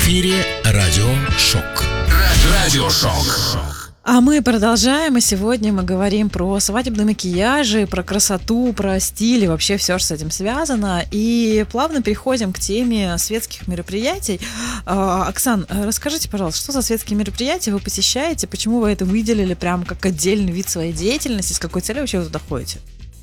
эфире Радио Шок. Радио Шок. А мы продолжаем, и сегодня мы говорим про свадебные макияжи, про красоту, про стиль и вообще все, что с этим связано. И плавно переходим к теме светских мероприятий. Оксан, расскажите, пожалуйста, что за светские мероприятия вы посещаете, почему вы это выделили прям как отдельный вид своей деятельности, с какой целью вообще вы туда ходите?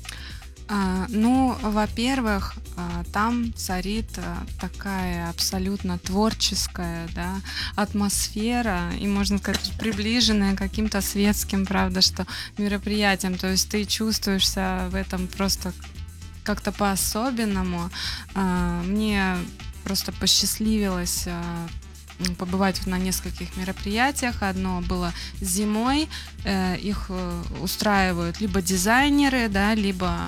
Во-первых, там царит такая абсолютно творческая, да, атмосфера, и, можно сказать, приближенная к каким-то светским, правда, что мероприятиям. То есть ты чувствуешься в этом просто как-то по-особенному. Мне просто посчастливилось побывать на нескольких мероприятиях. Одно было зимой. Их устраивают либо дизайнеры, да, либо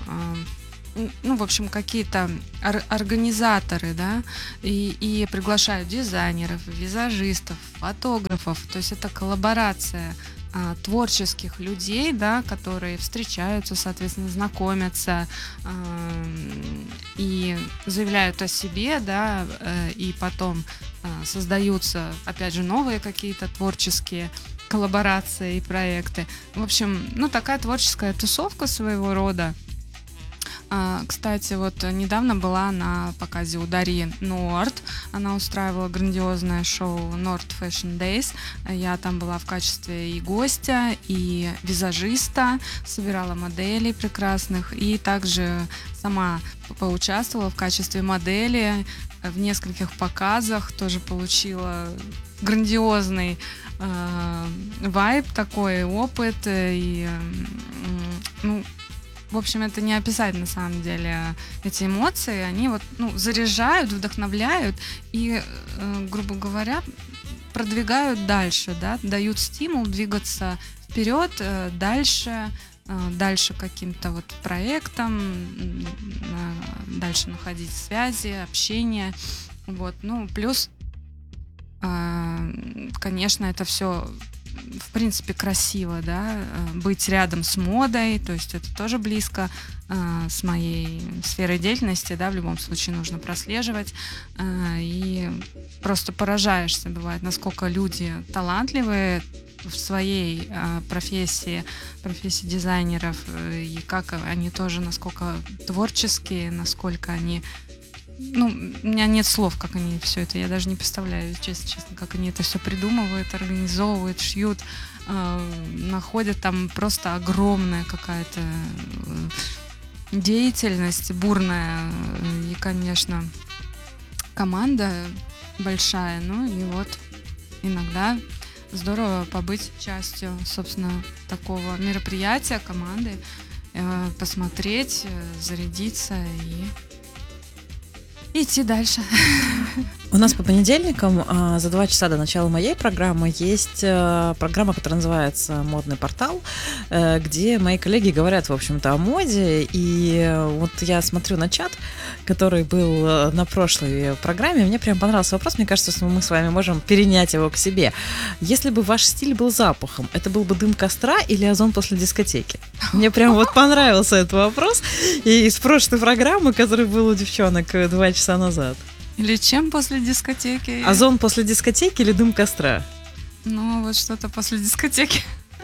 в общем, какие-то организаторы, да, и приглашают дизайнеров, визажистов, фотографов. То есть это коллаборация творческих людей, да, которые встречаются, соответственно, знакомятся и заявляют о себе, да, и потом создаются, опять же, новые какие-то творческие коллаборации и проекты. В общем, такая творческая тусовка своего рода. Кстати, вот недавно была на показе у Дарьи Норд. Она устраивала грандиозное шоу Nord Fashion Days. Я там была в качестве и гостя, и визажиста, собирала моделей прекрасных, и также сама поучаствовала в качестве модели в нескольких показах. Тоже получила грандиозный вайб, такой опыт. И, в общем, это не описать на самом деле эти эмоции. Они заряжают, вдохновляют и, грубо говоря, продвигают дальше, да, дают стимул двигаться вперед, дальше каким-то проектам, дальше находить связи, общение. Плюс, конечно, это все в принципе красиво, да, быть рядом с модой, то есть это тоже близко с моей сферой деятельности, да, в любом случае нужно прослеживать, и просто поражаешься, бывает, насколько люди талантливые в своей профессии дизайнеров, и как они тоже, насколько творческие, насколько они... у меня нет слов, как они все это, я даже не представляю, честно, как они это все придумывают, организовывают, шьют, находят там просто огромная какая-то деятельность, бурная, и, конечно, команда большая, иногда здорово побыть частью, собственно, такого мероприятия, команды, посмотреть, зарядиться и идти дальше. У нас по понедельникам за 2 часа до начала моей программы есть программа, которая называется «Модный портал», где мои коллеги говорят, в общем-то, о моде. И вот я смотрю на чат, который был на прошлой программе. Мне прям понравился вопрос. Мне кажется, что мы с вами можем перенять его к себе. Если бы ваш стиль был запахом, это был бы дым костра или озон после дискотеки? Мне прям понравился этот вопрос. И из прошлой программы, который был у девчонок 2 часа назад. Или чем после дискотеки? Озон после дискотеки или дым костра? Что-то после дискотеки.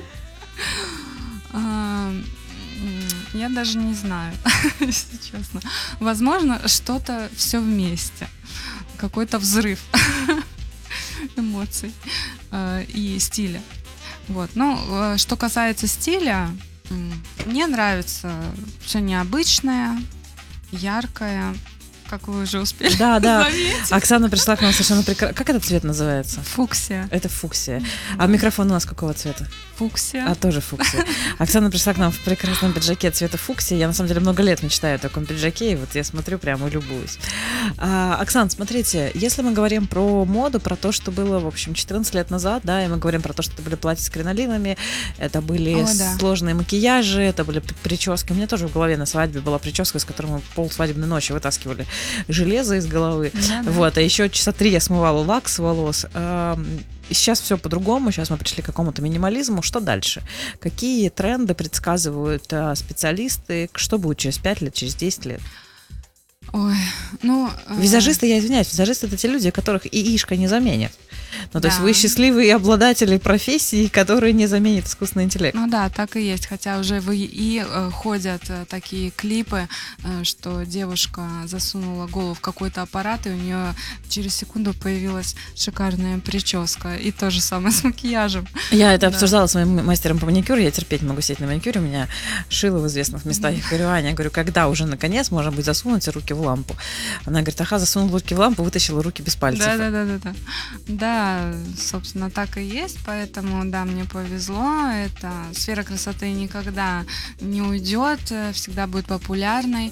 Я даже не знаю, если честно. Возможно, что-то все вместе. Какой-то взрыв эмоций и стиля. Что касается стиля, мне нравится все необычное, яркое, как вы уже успели заметить. Оксана пришла к нам совершенно прекрасно. Как этот цвет называется? Фуксия. Это фуксия. А микрофон у нас какого цвета? Фуксия. Тоже фуксия. Оксана пришла к нам в прекрасном пиджаке цвета фуксии. Я, на самом деле, много лет мечтаю о таком пиджаке, и вот я смотрю прямо и любуюсь. Оксан, смотрите, если мы говорим про моду, про то, что было, в общем, 14 лет назад, да, и мы говорим про то, что это были платья с кринолинами, это были сложные макияжи, это были прически. У меня тоже в голове на свадьбе была прическа, с которой мы полсвадебной ночи вытаскивали железо из головы. А еще часа 3 я смывала лак с волос. Сейчас все по-другому, сейчас мы пришли к какому-то минимализму. Что дальше? Какие тренды предсказывают специалисты? Что будет через 5 лет, через 10 лет? Ой, ну... Визажисты, я извиняюсь, визажисты — это те люди, которых ИИшка не заменит. Ну, то есть Да. вы счастливые обладатели профессии, которые не заменит искусственный интеллект. Ну да, так и есть. Хотя уже в ИИ ходят такие клипы, что девушка засунула голову в какой-то аппарат, и у нее через секунду появилась шикарная прическа. И то же самое с макияжем. Я это Да. обсуждала с моим мастером по маникюру, я терпеть не могу сидеть на маникюре, у меня шило в известных местах. Я говорю, Аня, я говорю, когда уже наконец можно будет засунуть руки в лампу? Она говорит, ага, засунула руки в лампу, вытащила руки без пальцев. Да. Да, собственно, так и есть, поэтому, да, мне повезло. Это сфера красоты никогда не уйдет, всегда будет популярной.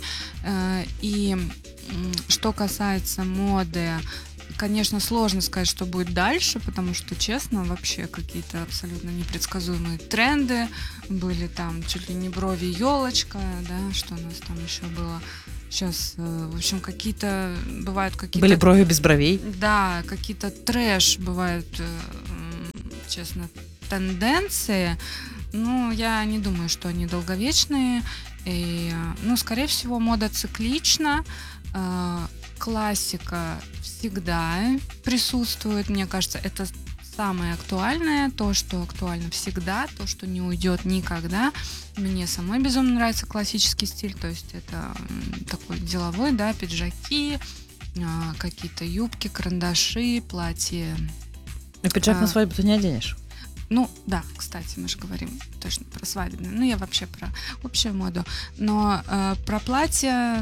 И что касается моды, конечно, сложно сказать, что будет дальше, потому что, честно, вообще какие-то абсолютно непредсказуемые тренды были там, чуть ли не брови, елочка, да, что у нас там еще было. Сейчас, в общем, бывают какие-то... Были брови без бровей. Да, какие-то трэш бывают, честно, тенденции. Ну, я не думаю, что они долговечные. И, ну, скорее всего, мода циклична. Классика всегда присутствует. Мне кажется, это самое актуальное, то, что актуально всегда, то, что не уйдет никогда. Мне самой безумно нравится классический стиль, то есть это такой деловой, да, пиджаки, какие-то юбки, карандаши, платья. И пиджак на свадьбу ты не оденешь. Ну, да, кстати, мы же говорим точно про свадебную. Ну, я вообще про общую моду. Но про платье,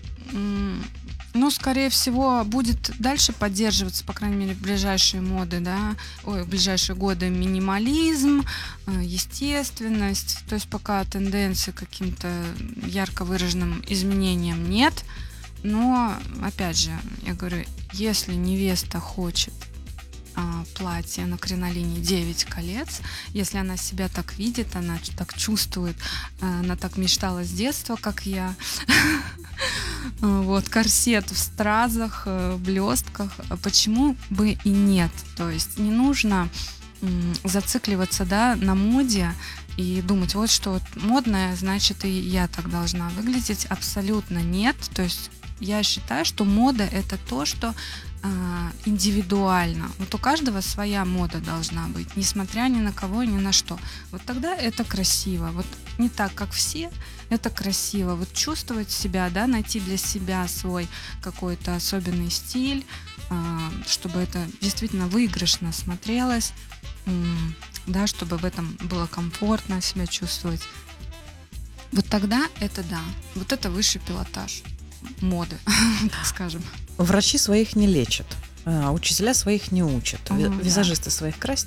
ну, скорее всего, будет дальше поддерживаться, по крайней мере, в ближайшие в ближайшие годы минимализм, естественность. То есть пока тенденции к каким-то ярко выраженным изменениям нет. Но, опять же, я говорю, если невеста хочет платье на кринолине 9 колец, если она себя так видит, она так чувствует, она так мечтала с детства, как я. Вот, корсет в стразах, блестках, почему бы и нет? То есть не нужно зацикливаться, да, на моде и думать, вот что вот модное, значит, и я так должна выглядеть. Абсолютно нет. То есть я считаю, что мода — это то, что индивидуально. Вот у каждого своя мода должна быть, несмотря ни на кого, ни на что. Вот тогда это красиво. Вот не так, как все, это красиво. Вот чувствовать себя, да, найти для себя свой какой-то особенный стиль, чтобы это действительно выигрышно смотрелось, да, чтобы в этом было комфортно себя чувствовать. Вот тогда это да. Вот это высший пилотаж моды, так скажем. Врачи своих не лечат, учителя своих не учат, Да. визажисты своих красят.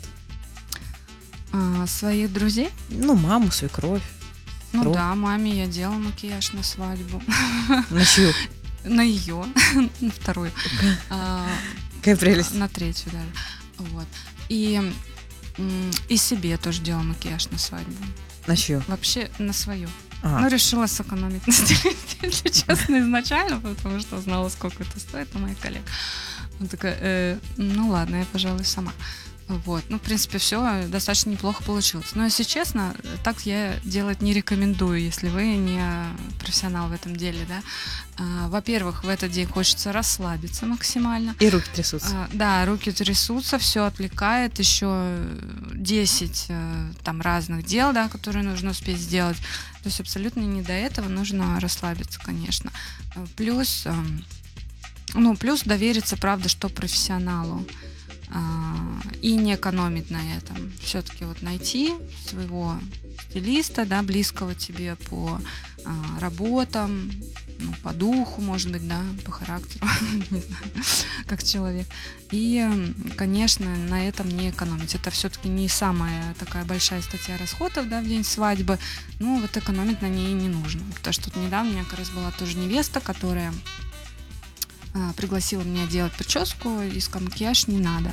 Своих друзей? Ну, маму, свекровь. Ну Ру. да, маме я делала макияж на свадьбу. На чью? На ее, на вторую. Какая прелесть. На третью даже. Вот. И себе тоже делала макияж на свадьбу. На чью? Вообще на свою. Ага. Ну, решила сэкономить на стилисте, если честно, изначально, потому что знала, сколько это стоит у моих коллег. Она такая, ну ладно, я, пожалуй, сама. Вот. Ну, в принципе, все достаточно неплохо получилось. Но, если честно, так я делать не рекомендую, если вы не профессионал в этом деле, да. Во-первых, в этот день хочется расслабиться максимально. И руки трясутся. Да, руки трясутся, все отвлекает, еще 10 там разных дел, да, которые нужно успеть сделать. То есть абсолютно не до этого, нужно расслабиться, конечно. Плюс довериться, правда, что профессионалу. И не экономить на этом. Все-таки вот найти своего стилиста, да, близкого тебе по работам, ну, по духу, может быть, да, по характеру, не знаю, как человек. И, конечно, на этом не экономить. Это все-таки не самая такая большая статья расходов, да, в день свадьбы, но вот экономить на ней не нужно. Потому что тут недавно у меня как раз была тоже невеста, которая пригласила меня делать прическу и сказала, макияж не надо.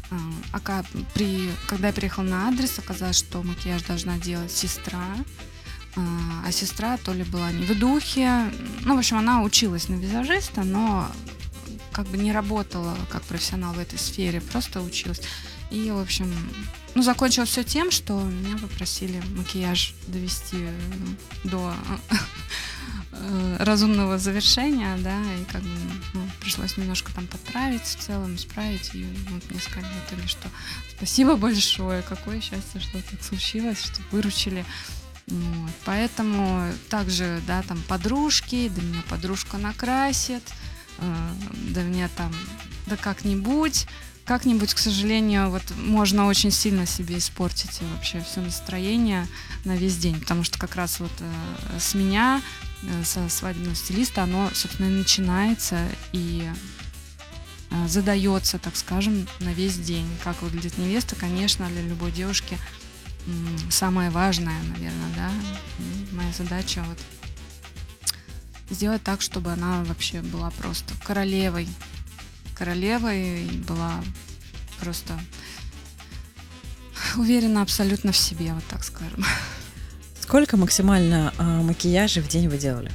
Когда я приехала на адрес, оказалось, что макияж должна делать сестра, а сестра то ли была не в духе. Ну, в общем, она училась на визажиста, но как бы не работала как профессионал в этой сфере, просто училась. И, в общем, ну, закончилось все тем, что меня попросили макияж довести до разумного завершения, да, и как бы пришлось немножко там подправить в целом, исправить, и вот мне сказали в итоге, что спасибо большое, какое счастье, что так случилось, что выручили. Вот. Поэтому также, да, там подружки, да меня подружка накрасит, да меня там, да как-нибудь, к сожалению, вот можно очень сильно себе испортить вообще все настроение на весь день, потому что как раз вот с меня, со свадебного стилиста, оно, собственно, и начинается и задается, так скажем, на весь день. Как выглядит невеста, конечно, для любой девушки самое важное, наверное, да. Моя задача вот сделать так, чтобы она вообще была просто королевой и была просто уверена абсолютно в себе, вот так скажем. Сколько максимально макияжей в день вы делали?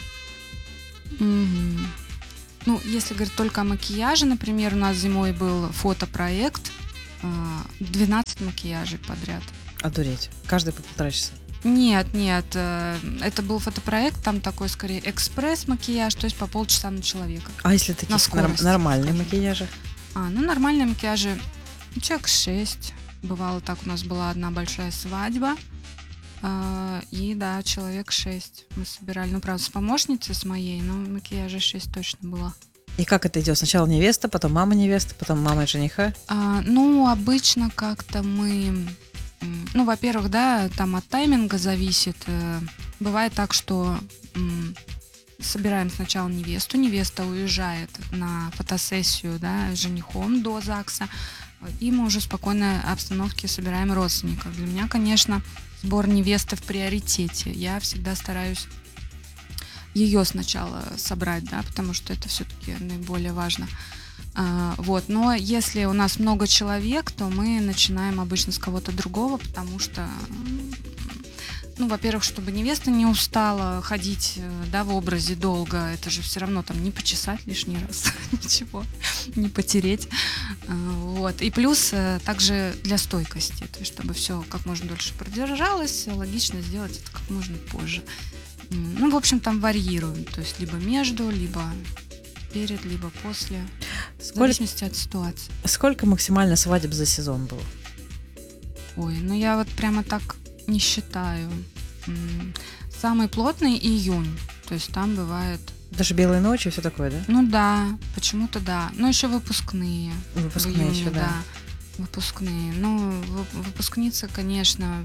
Ну, если говорить только о макияже, например, у нас зимой был фотопроект, 12 макияжей подряд. Одуреть. Каждый по 1,5 часа. Нет, это был фотопроект, там такой скорее экспресс-макияж, то есть по полчаса на человека. А если такие нормальные макияжи? Ну нормальные макияжи, человек 6. Бывало так, у нас была одна большая свадьба, и да, человек 6 мы собирали. Ну, правда, с помощницей, с моей, но макияжа 6 точно было. И как это идет? Сначала невеста, потом мама невесты, потом мама жениха? Ну, обычно как-то мы... Ну, во-первых, да, там от тайминга зависит. Бывает так, что собираем сначала невесту, невеста уезжает на фотосессию, да, с женихом до ЗАГСа, и мы уже в спокойной обстановке собираем родственников. Для меня, конечно, сбор невесты в приоритете. Я всегда стараюсь ее сначала собрать, да, потому что это все-таки наиболее важно. Вот. Но если у нас много человек, то мы начинаем обычно с кого-то другого, потому что, ну, во-первых, чтобы невеста не устала ходить, да, в образе долго, это же все равно там не почесать лишний раз, ничего, не потереть. Вот. И плюс также для стойкости, то есть чтобы все как можно дольше продержалось, логично сделать это как можно позже. Ну, в общем, там варьируем, то есть либо между, либо перед, либо после, в зависимости от ситуации. Сколько максимально свадеб за сезон было? Ой, ну я вот прямо так не считаю. Самый плотный июнь, то есть там бывает... Даже белые ночи и все такое, да? Ну да, почему-то да. Ну еще выпускные. Выпускные июне, еще, да. Выпускные. Ну, выпускницы, конечно,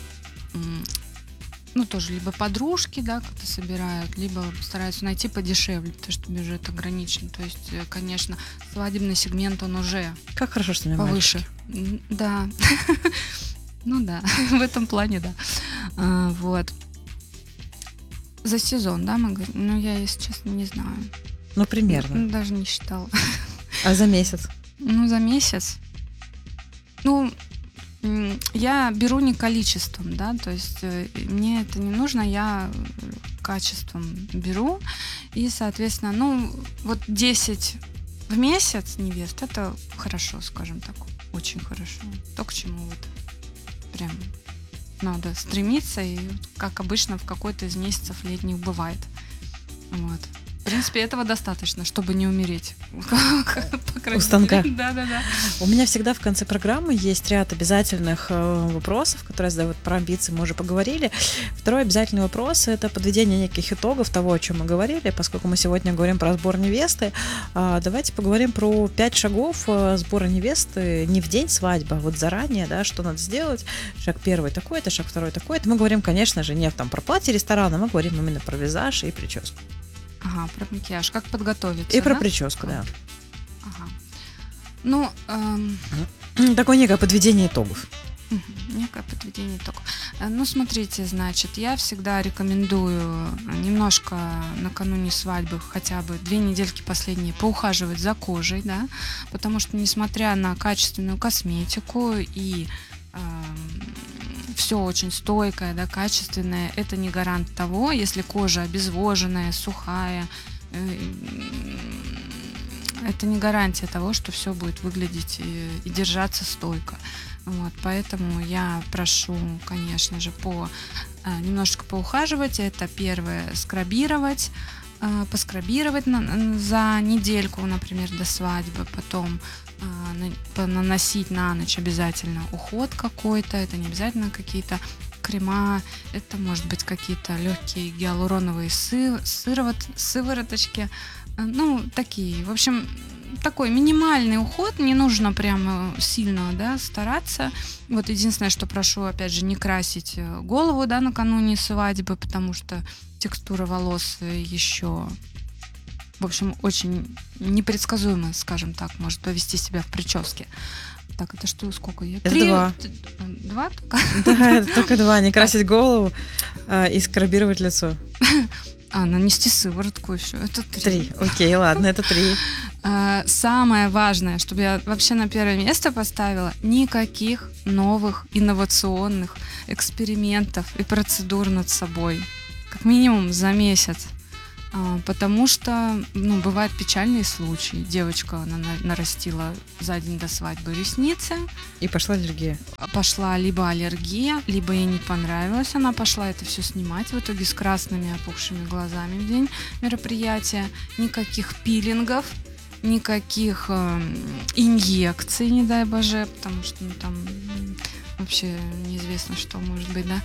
ну, тоже либо подружки, да, как-то собирают, либо стараются найти подешевле, потому что бюджет ограничен. То есть, конечно, свадебный сегмент, он уже как хорошо, что у меня повыше. мальчики. Да. Ну да, в этом плане, да. Вот. За сезон, да, мы говорим? Ну, я, если честно, не знаю. Ну, примерно. Даже не считала. А за месяц? Ну, за месяц. Ну, я беру не количеством, да, то есть мне это не нужно, я качеством беру, и, соответственно, ну, вот 10 в месяц невест, это хорошо, скажем так, очень хорошо. То, к чему вот прям надо стремиться, и как обычно в какой-то из месяцев летних бывает. Вот. В принципе, этого достаточно, чтобы не умереть. У станка. Да. У меня всегда в конце программы есть ряд обязательных вопросов, которые задают про амбиции, мы уже поговорили. Второй обязательный вопрос – это подведение неких итогов того, о чем мы говорили. Поскольку мы сегодня говорим про сбор невесты, давайте поговорим про 5 шагов сбора невесты не в день свадьбы, а вот заранее, да, что надо сделать. Шаг первый такой-то, шаг второй такой-то. Мы говорим, конечно же, не там про платье ресторана, мы говорим именно про визаж и прическу. Ага, про макияж. Как подготовиться, и да? про прическу, да. Ага. Ну, такое некое подведение итогов. Некое подведение итогов. Ну, смотрите, значит, я всегда рекомендую немножко накануне свадьбы, хотя бы 2 недельки последние, поухаживать за кожей, да, потому что, несмотря на качественную косметику и все очень стойкое, да, качественное, это не гарант того, если кожа обезвоженная, сухая, это не гарантия того, что все будет выглядеть и держаться стойко. Вот, поэтому я прошу, конечно же, немножечко поухаживать. Это первое, скрабировать, поскрабировать за недельку, например, до свадьбы, потом наносить на ночь обязательно уход какой-то, это не обязательно какие-то крема, это может быть какие-то легкие гиалуроновые сывороточки, ну, такие, в общем, такой минимальный уход, не нужно прямо сильно, да, стараться. Вот единственное, что прошу, опять же, не красить голову, да, накануне свадьбы, потому что текстура волос еще, в общем, очень непредсказуемо, скажем так, может повести себя в прическе. Так, это что, сколько? Это 2. 2 только? Да, это только 2. Не красить голову и скрабировать лицо. Нанести сыворотку еще. Это 3. Окей, ладно, это 3. Самое важное, чтобы я вообще на первое место поставила, никаких новых инновационных экспериментов и процедур над собой. Как минимум за месяц. Потому что, бывают печальные случаи. Девочка, она нарастила за день до свадьбы ресницы. И пошла аллергия. Пошла либо аллергия, либо ей не понравилось. Она пошла это все снимать. В итоге с красными опухшими глазами в день мероприятия. Никаких пилингов, никаких инъекций, не дай боже, потому что там вообще неизвестно, что может быть, да.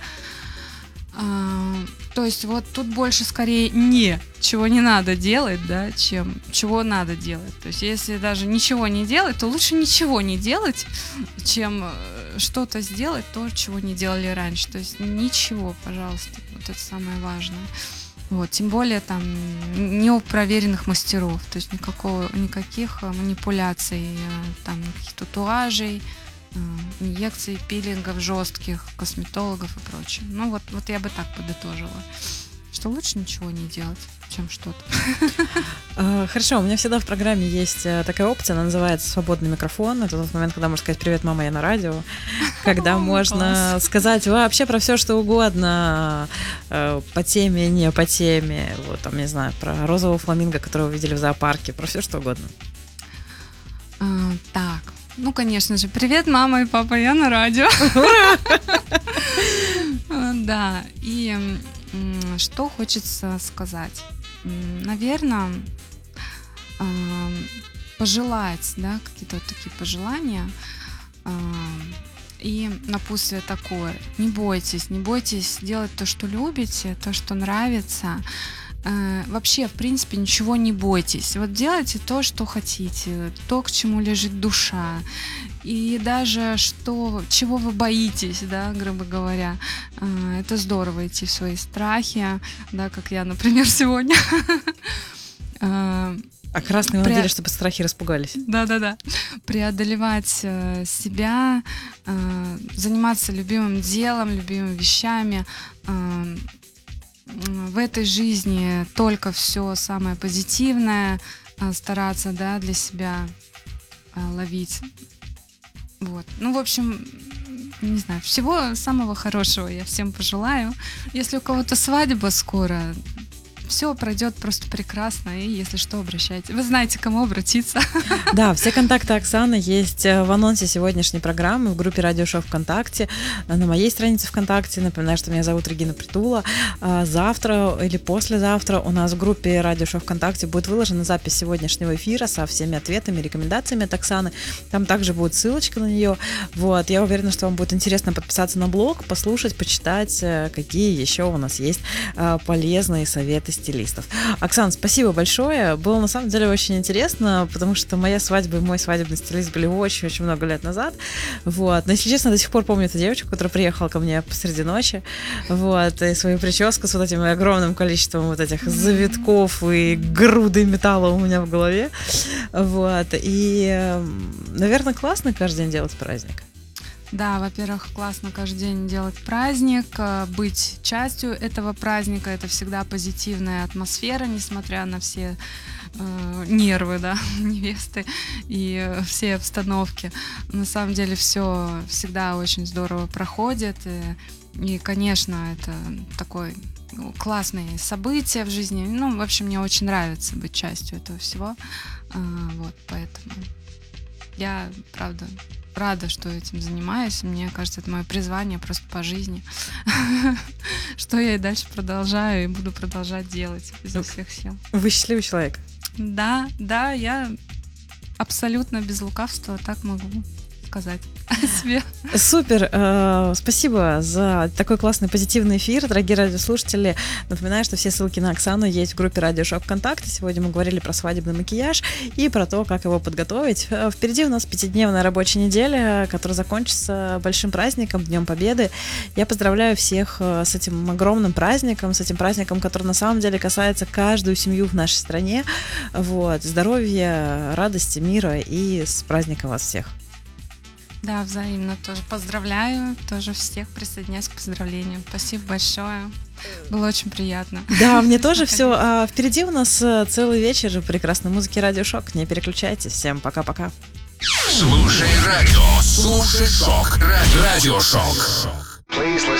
То есть вот тут больше скорее чего не надо делать, да, чем чего надо делать. То есть если даже ничего не делать, то лучше ничего не делать, чем что-то сделать, то, чего не делали раньше. То есть ничего, пожалуйста, вот это самое важное. Вот, тем более там не у проверенных мастеров, то есть никаких манипуляций, там никаких татуажей, инъекций, пилингов жестких, косметологов и прочее. Ну вот я бы так подытожила, что лучше ничего не делать, чем что-то. Хорошо, у меня всегда в программе есть такая опция, она называется «Свободный микрофон». Это тот момент, когда можно сказать «Привет, мама, я на радио», когда можно сказать вообще про все, что угодно, по теме, не по теме, вот там, не знаю, про розового фламинго, которого видели в зоопарке, про все, что угодно. Так. Конечно же, привет, мама и папа, я на радио. Да, и что хочется сказать? Наверное, пожелать, да, какие-то вот такие пожелания. И напутствие такое: не бойтесь делать то, что любите, то, что нравится. Вообще, в принципе, ничего не бойтесь. Вот делайте то, что хотите, то, к чему лежит душа. И даже чего вы боитесь, да, грубо говоря. Это здорово идти в свои страхи, да, как я, например, сегодня. А красные вы надели, чтобы страхи распугались. Да. Преодолевать себя, заниматься любимым делом, любимыми вещами. В этой жизни только все самое позитивное, стараться, да, для себя ловить. Вот. В общем, не знаю, всего самого хорошего я всем пожелаю. Если у кого-то свадьба скоро, все пройдет просто прекрасно, и если что, обращайтесь. Вы знаете, к кому обратиться. Да, все контакты Оксаны есть в анонсе сегодняшней программы в группе Радио Шок ВКонтакте, на моей странице ВКонтакте. Напоминаю, что меня зовут Регина Притула. Завтра или послезавтра у нас в группе Радио Шок ВКонтакте будет выложена запись сегодняшнего эфира со всеми ответами, рекомендациями от Оксаны. Там также будет ссылочка на нее. Вот. Я уверена, что вам будет интересно подписаться на блог, послушать, почитать, какие еще у нас есть полезные советы стилистов. Оксана, спасибо большое. Было на самом деле очень интересно, потому что моя свадьба и мой свадебный стилист были очень-очень много лет назад. Вот. Но, если честно, до сих пор помню эту девочку, которая приехала ко мне посреди ночи. Вот. И свою прическу с вот этим огромным количеством вот этих завитков и груды металла у меня в голове. Вот. И, наверное, классно каждый день делать праздник. Да, во-первых, классно каждый день делать праздник, быть частью этого праздника. Это всегда позитивная атмосфера, несмотря на все нервы, да, невесты и все обстановки. На самом деле все всегда очень здорово проходит. И конечно, это такой классные события в жизни. Ну, в общем, мне очень нравится быть частью этого всего. Вот, поэтому я, правда, рада, что этим занимаюсь. Мне кажется, это мое призвание просто по жизни. Что я и дальше продолжаю и буду продолжать делать изо всех сил. Вы счастливый человек. Да, я абсолютно без лукавства так могу сказать о себе. Супер, спасибо за такой классный позитивный эфир, дорогие радиослушатели. Напоминаю, что все ссылки на Оксану есть в группе Радио Шок ВКонтакте. Сегодня мы говорили про свадебный макияж и про то, как его подготовить. Впереди у нас 5-дневная рабочая неделя, которая закончится большим праздником, Днем Победы. Я поздравляю всех с этим огромным праздником, с этим праздником, который на самом деле касается каждую семью в нашей стране. Вот. Здоровья, радости, мира и с праздником вас всех. Да, взаимно тоже поздравляю, тоже всех присоединяюсь к поздравлениям. Спасибо большое, было очень приятно. Да, мне тоже все. Впереди у нас целый вечер прекрасной музыки Радио Шок. Не переключайтесь. Всем пока-пока. Слушай радио, слушай шок, радио шок.